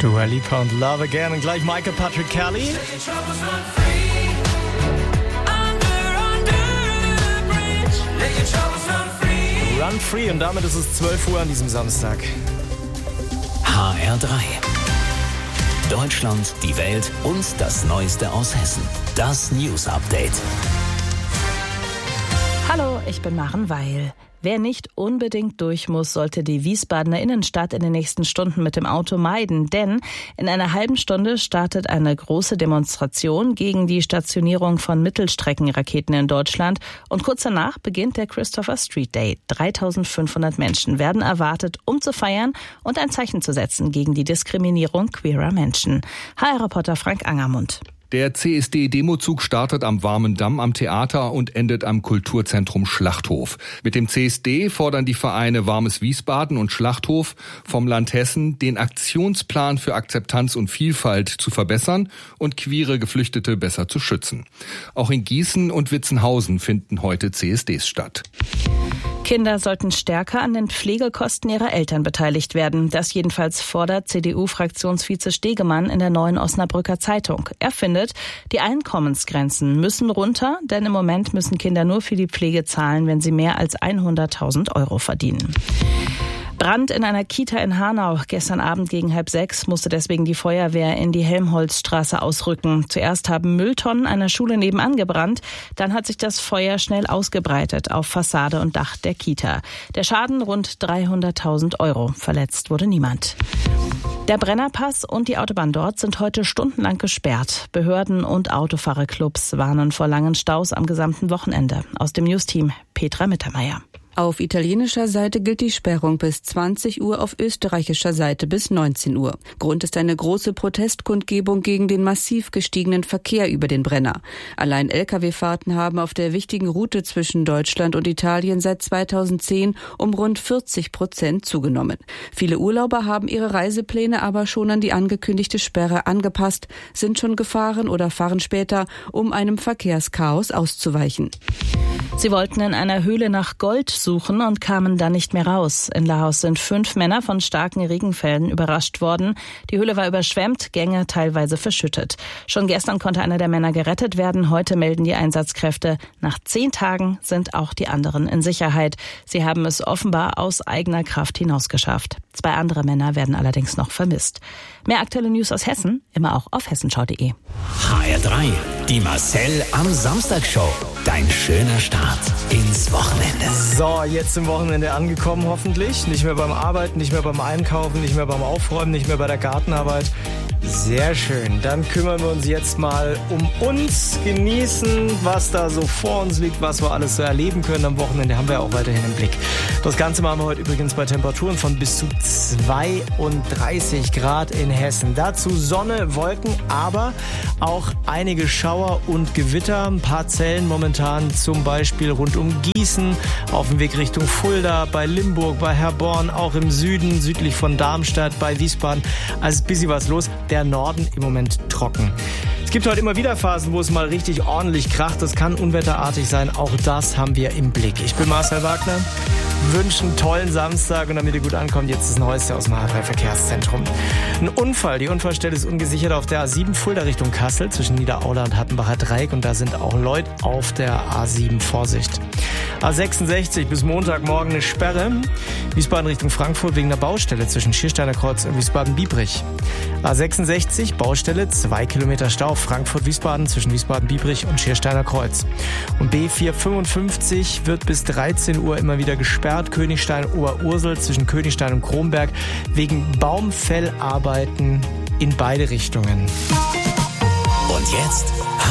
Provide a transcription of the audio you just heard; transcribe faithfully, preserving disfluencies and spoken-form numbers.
Dua Lipa und Love Again und gleich Michael Patrick Kelly. Run Free und damit ist es zwölf Uhr an diesem Samstag. H R drei. Deutschland, die Welt und das Neueste aus Hessen. Das News Update. Hallo, ich bin Maren Weil. Wer nicht unbedingt durch muss, sollte die Wiesbadener Innenstadt in den nächsten Stunden mit dem Auto meiden. Denn in einer halben Stunde startet eine große Demonstration gegen die Stationierung von Mittelstreckenraketen in Deutschland. Und kurz danach beginnt der Christopher Street Day. dreitausendfünfhundert Menschen werden erwartet, um zu feiern und ein Zeichen zu setzen gegen die Diskriminierung queerer Menschen. H R-Reporter Frank Angermund. Der C S D-Demozug startet am Warmen Damm am Theater und endet am Kulturzentrum Schlachthof. Mit dem C S D fordern die Vereine Warmes Wiesbaden und Schlachthof vom Land Hessen, den Aktionsplan für Akzeptanz und Vielfalt zu verbessern und queere Geflüchtete besser zu schützen. Auch in Gießen und Witzenhausen finden heute C S Ds statt. Kinder sollten stärker an den Pflegekosten ihrer Eltern beteiligt werden. Das jedenfalls fordert C D U-Fraktionsvize Stegemann in der Neuen Osnabrücker Zeitung. Er findet, die Einkommensgrenzen müssen runter, denn im Moment müssen Kinder nur für die Pflege zahlen, wenn sie mehr als hunderttausend Euro verdienen. Brand in einer Kita in Hanau. Gestern Abend gegen halb sechs musste deswegen die Feuerwehr in die Helmholtzstraße ausrücken. Zuerst haben Mülltonnen einer Schule nebenan gebrannt. Dann hat sich das Feuer schnell ausgebreitet auf Fassade und Dach der Kita. Der Schaden rund dreihunderttausend Euro. Verletzt wurde niemand. Der Brennerpass und die Autobahn dort sind heute stundenlang gesperrt. Behörden und Autofahrerclubs warnen vor langen Staus am gesamten Wochenende. Aus dem News-Team Petra Mittermeier. Auf italienischer Seite gilt die Sperrung bis zwanzig Uhr, auf österreichischer Seite bis neunzehn Uhr. Grund ist eine große Protestkundgebung gegen den massiv gestiegenen Verkehr über den Brenner. Allein L K W-Fahrten haben auf der wichtigen Route zwischen Deutschland und Italien seit zweitausendzehn um rund vierzig Prozent zugenommen. Viele Urlauber haben ihre Reisepläne aber schon an die angekündigte Sperre angepasst, sind schon gefahren oder fahren später, um einem Verkehrschaos auszuweichen. Sie wollten in einer Höhle nach Gold suchen und kamen dann nicht mehr raus. In Laos sind fünf Männer von starken Regenfällen überrascht worden. Die Höhle war überschwemmt, Gänge teilweise verschüttet. Schon gestern konnte einer der Männer gerettet werden. Heute melden die Einsatzkräfte, nach zehn Tagen sind auch die anderen in Sicherheit. Sie haben es offenbar aus eigener Kraft hinausgeschafft. Zwei andere Männer werden allerdings noch vermisst. Mehr aktuelle News aus Hessen, immer auch auf hessenschau punkt de. H R drei, die Marcel am Samstag Show. Dein schöner Start ins Wochenende. So, jetzt im Wochenende angekommen hoffentlich. Nicht mehr beim Arbeiten, nicht mehr beim Einkaufen, nicht mehr beim Aufräumen, nicht mehr bei der Gartenarbeit. Sehr schön. Dann kümmern wir uns jetzt mal um uns, genießen, was da so vor uns liegt, was wir alles so erleben können. Am Wochenende haben wir auch weiterhin im Blick. Das Ganze machen wir heute übrigens bei Temperaturen von bis zu zweiunddreißig Grad in Hessen. Dazu Sonne, Wolken, aber auch einige Schauer und Gewitter. Ein paar Zellen momentan zum Beispiel rund um Gießen, auf dem Weg Richtung Fulda, bei Limburg, bei Herborn, auch im Süden, südlich von Darmstadt, bei Wiesbaden. Also ein bisschen was los. Der Norden im Moment trocken. Es gibt heute immer wieder Phasen, wo es mal richtig ordentlich kracht. Das kann unwetterartig sein. Auch das haben wir im Blick. Ich bin Marcel Wagner. Wünsche einen tollen Samstag und damit ihr gut ankommt, jetzt das Neueste aus dem H R drei Verkehrszentrum. Ein Unfall. Die Unfallstelle ist ungesichert auf der A sieben Fulda Richtung Kassel zwischen Niederaula und Hattenbacher Dreieck und da sind auch Leute auf der A sieben. Vorsicht. A sechsundsechzig bis Montagmorgen eine Sperre. Wiesbaden Richtung Frankfurt wegen der Baustelle zwischen Schiersteiner Kreuz und Wiesbaden-Biebrich. A sechsundsechzig, Baustelle, zwei Kilometer Stau, Frankfurt-Wiesbaden zwischen Wiesbaden-Biebrich und Schiersteiner Kreuz. Und B vierhundertfünfundfünfzig wird bis dreizehn Uhr immer wieder gesperrt, Königstein-Oberursel zwischen Königstein und Kronberg wegen Baumfellarbeiten in beide Richtungen. Und jetzt